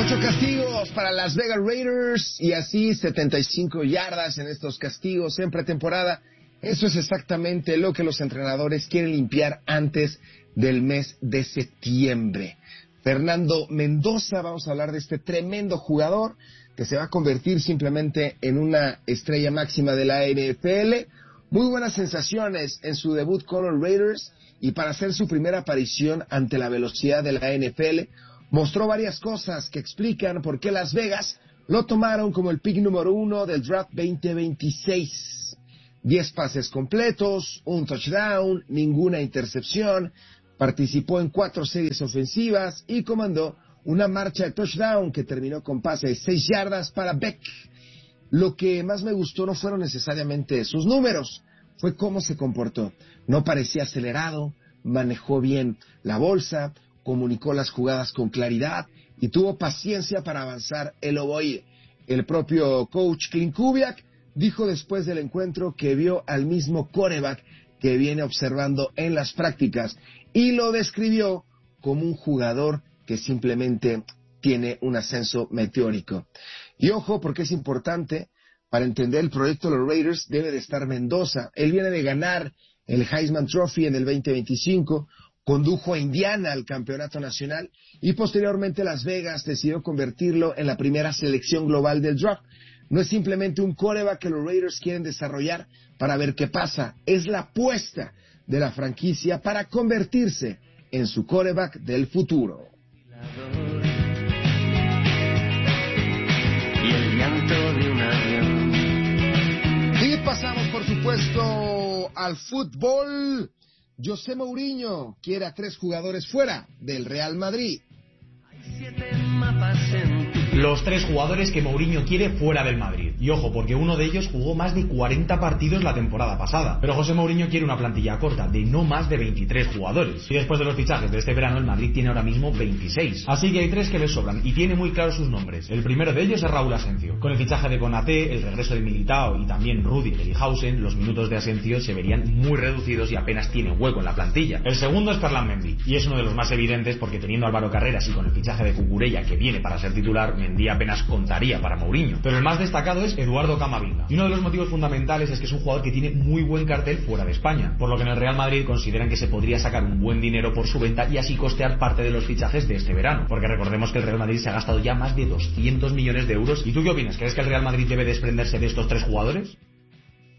8 castigos para Las Vegas Raiders y así 75 yardas en estos castigos en pretemporada. Eso es exactamente lo que los entrenadores quieren limpiar antes del mes de septiembre. Fernando Mendoza, vamos a hablar de este tremendo jugador que se va a convertir simplemente en una estrella máxima de la NFL. Muy buenas sensaciones en su debut con los Raiders y para hacer su primera aparición ante la velocidad de la NFL, mostró varias cosas que explican por qué Las Vegas lo tomaron como el pick número 1 del draft 2026. 10 pases completos, un touchdown, ninguna intercepción, participó en 4 series ofensivas y comandó una marcha de touchdown que terminó con pase de 6 yardas para Beck. Lo que más me gustó no fueron necesariamente sus números, fue cómo se comportó. No parecía acelerado, manejó bien la bolsa, comunicó las jugadas con claridad y tuvo paciencia para avanzar el ovoide. El propio coach Clint Kubiak dijo después del encuentro que vio al mismo quarterback que viene observando en las prácticas y lo describió como un jugador que simplemente tiene un ascenso meteórico. Y ojo, porque es importante, para entender el proyecto de los Raiders debe de estar Mendoza. Él viene de ganar el Heisman Trophy en el 2025, condujo a Indiana al campeonato nacional y posteriormente Las Vegas decidió convertirlo en la primera selección global del draft. No es simplemente un quarterback que los Raiders quieren desarrollar para ver qué pasa, es la apuesta de la franquicia para convertirse en su quarterback del futuro. Y el llanto de un avión. Y pasamos, por supuesto, al fútbol. José Mourinho quiere a 3 jugadores fuera del Real Madrid. Hay 7 mapas en tu... Los 3 jugadores que Mourinho quiere fuera del Madrid. Y ojo, porque uno de ellos jugó más de 40 partidos la temporada pasada. Pero José Mourinho quiere una plantilla corta de no más de 23 jugadores. Y después de los fichajes de este verano, el Madrid tiene ahora mismo 26. Así que hay 3 que le sobran y tiene muy claros sus nombres. El primero de ellos es Raúl Asensio. Con el fichaje de Konaté, el regreso de Militao y también Rüdiger y Hausen, los minutos de Asensio se verían muy reducidos y apenas tiene hueco en la plantilla. El segundo es Ferland Mendy. Y es uno de los más evidentes porque teniendo a Álvaro Carreras y con el fichaje de Cucurella que viene para ser titular, Mendy apenas contaría para Mourinho. Pero el más destacado es Eduardo Camavinga. Y uno de los motivos fundamentales es que es un jugador que tiene muy buen cartel fuera de España, por lo que en el Real Madrid consideran que se podría sacar un buen dinero por su venta y así costear parte de los fichajes de este verano. Porque recordemos que el Real Madrid se ha gastado ya más de 200 millones de euros. ¿Y tú qué opinas? ¿Crees que el Real Madrid debe desprenderse de estos 3 jugadores?